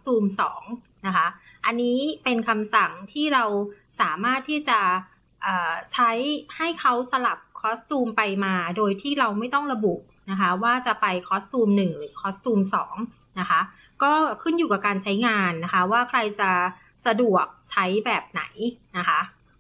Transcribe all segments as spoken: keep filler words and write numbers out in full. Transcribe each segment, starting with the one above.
ตูมสองนะคะอันนี้เป็นคำสั่งที่เราสามารถที่จะใช้ให้เขาสลับคอสตูมไปมาโดยที่เราไม่ต้องระบุนะคะว่าจะไปคอสตูมหนึ่งหรือคอสตูมสองนะคะก็ขึ้นอยู่กับการใช้งานนะคะว่าใครจะสะดวกใช้แบบไหนนะคะ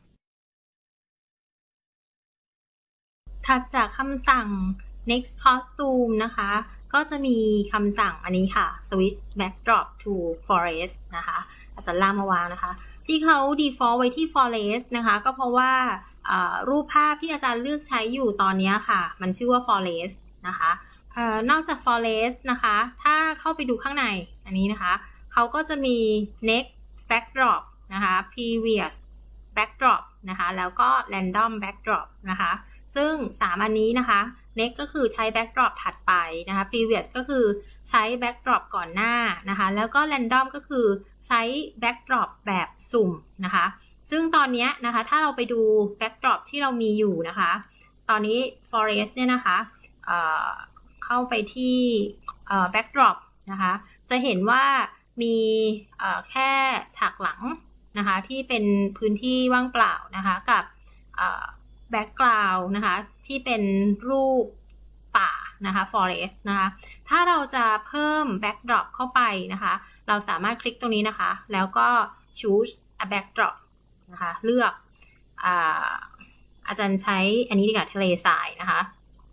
ถัดจากคำสั่ง next costume นะคะก็จะมีคำสั่งอันนี้ค่ะ switch backdrop to forest นะคะอาจารย์ล่ามาวางนะคะที่เขา default ไว้ที่ forest นะคะก็เพราะว่ารูปภาพที่อาจารย์เลือกใช้อยู่ตอนนี้ค่ะมันชื่อว่า forest นะคะนอกจาก forest นะคะถ้าเข้าไปดูข้างในอันนี้นะคะเขาก็จะมี next backdrop นะคะ previous backdrop นะคะแล้วก็ random backdrop นะคะซึ่งสามอันนี้นะคะ next ก็คือใช้ backdrop ถัดไปนะคะ previous ก็คือใช้ backdrop ก่อนหน้านะคะแล้วก็ random ก็คือใช้ backdrop แบบสุ่มนะคะซึ่งตอนนี้นะคะถ้าเราไปดู backdrop ที่เรามีอยู่นะคะตอนนี้ forest เนี่ยนะคะ เอ่อ เข้าไปที่ backdrop นะคะจะเห็นว่ามีแค่ฉากหลังนะคะที่เป็นพื้นที่ว่างเปล่านะคะกับแบ็กกราวด์นะคะที่เป็นรูปป่านะคะ forest นะคะถ้าเราจะเพิ่ม backdrop เข้าไปนะคะเราสามารถคลิกตรงนี้นะคะแล้วก็ choose a backdrop นะคะเลือก อาอาจารย์ใช้อันนี้ดีกว่าทะเลทรายนะคะ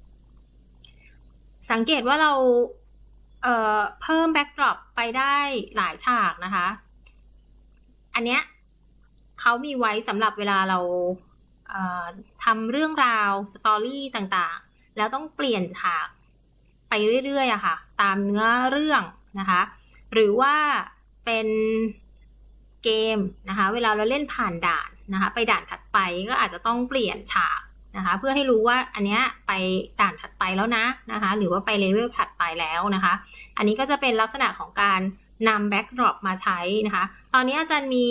สังเกตว่าเราเอ่อเพิ่ม backdrop ไปได้หลายฉากนะคะอันเนี้ยเขามีไว้สำหรับเวลาเราทำเรื่องราวสตอรี่ต่างๆแล้วต้องเปลี่ยนฉากไปเรื่อยๆอะค่ะตามเนื้อเรื่องนะคะหรือว่าเป็นเกมนะคะเวลาเราเล่นผ่านด่านนะคะไปด่านถัดไปก็อาจจะต้องเปลี่ยนฉากนะคะเพื่อให้รู้ว่าอันเนี้ยไปด่านถัดไปแล้วนะนะคะหรือว่าไปเลเวลถัดไปแล้วนะคะอันนี้ก็จะเป็นลักษณะของการนำ backdrop มาใช้นะคะตอนนี้อาจารย์มี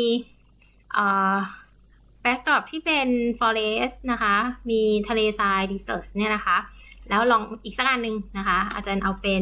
backdrop ที่เป็น forest นะคะมีทะเลทราย desert เนี่ยนะคะแล้วลองอีกสักอันหนึ่งนะคะอาจารย์เอาเป็น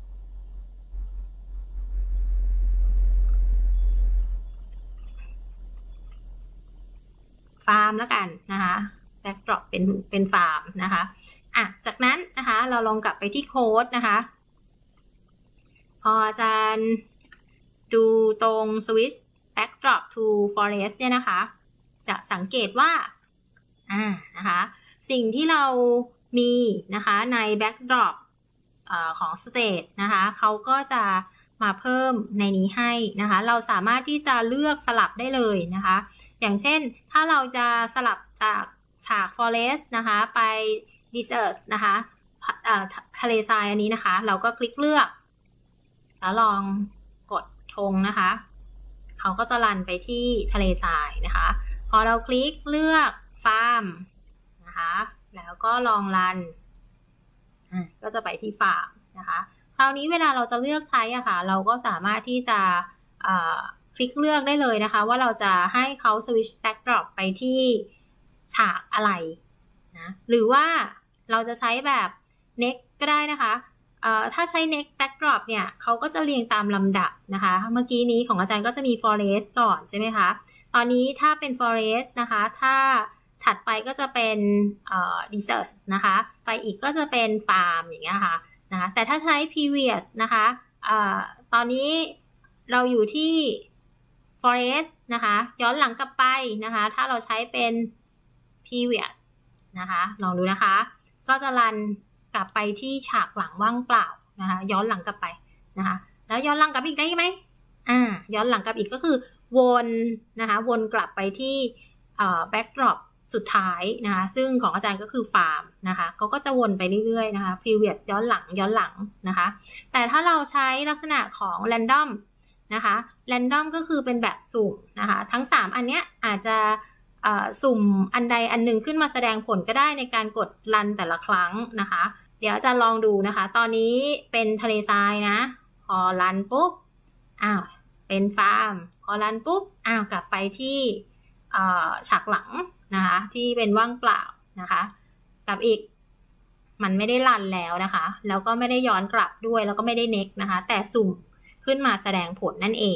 ฟาร์มแล้วกันนะคะ backdrop เป็นเป็นฟาร์มนะคะอ่ะจากนั้นนะคะเราลองกลับไปที่โค้ดนะคะพออาจารย์ดูตรง switch backdrop to forest เนี่ยนะคะจะสังเกตว่าอ่านะคะสิ่งที่เรามีนะคะใน backdrop ของ state นะคะเขาก็จะมาเพิ่มในนี้ให้นะคะเราสามารถที่จะเลือกสลับได้เลยนะคะอย่างเช่นถ้าเราจะสลับจากฉาก forest นะคะไป desert นะคะทะเลทรายอันนี้นะคะเราก็คลิกเลือกแล้วลองกดธงนะคะเขาก็จะรันไปที่ทะเลทรายนะคะพอเราคลิกเลือกฟาร์มนะคะแล้วก็ลองรันก็จะไปที่ฟาร์มนะคะคราวนี้เวลาเราจะเลือกใช้อะค่ะเราก็สามารถที่จะคลิกเลือกได้เลยนะคะว่าเราจะให้เขา switch backdrop ไปที่ฉากอะไรนะหรือว่าเราจะใช้แบบ next ก็ได้นะคะถ้าใช้ next backdrop เนี่ยเขาก็จะเรียงตามลำดับนะคะเมื่อกี้นี้ของอาจารย์ก็จะมี forest ก่อนใช่ไหมคะตอนนี้ถ้าเป็น forest นะคะถ้าถัดไปก็จะเป็น desert นะคะไปอีกก็จะเป็น farm อย่างเงี้ยค่ะนะคะแต่ถ้าใช้ previous นะคะตอนนี้เราอยู่ที่ forest นะคะย้อนหลังกลับไปนะคะถ้าเราใช้เป็น previous นะคะลองดูนะคะก็จะรันกลับไปที่ฉากหลังว่างเปล่านะคะย้อนหลังกลับไปนะคะแล้วย้อนหลังกลับอีกได้ไหมอ่าย้อนหลังกลับอีกก็คือวนนะคะวนกลับไปที่แบ็กดรอปสุดท้ายนะคะซึ่งของอาจารย์ก็คือฟาร์มนะคะเขาก็จะวนไปเรื่อยๆนะคะ previous ย้อนหลังย้อนหลังนะคะแต่ถ้าเราใช้ลักษณะของ random นะคะ random ก็คือเป็นแบบสุ่มนะคะทั้งสามอันเนี้ยอาจจะสุ่มอันใดอันหนึ่งขึ้นมาแสดงผลก็ได้ในการกดรันแต่ละครั้งนะคะเดี๋ยวจะลองดูนะคะตอนนี้เป็นทะเลทรายนะพอรันปุ๊บอ้าวเป็นฟาร์มพอรันปุ๊บอ้าวกลับไปที่ฉากหลังนะคะที่เป็นว่างเปล่านะคะกลับอีกมันไม่ได้รันแล้วนะคะแล้วก็ไม่ได้ย้อนกลับด้วยแล้วก็ไม่ได้เน็กนะคะแต่สุ่มขึ้นมาแสดงผลนั่นเอง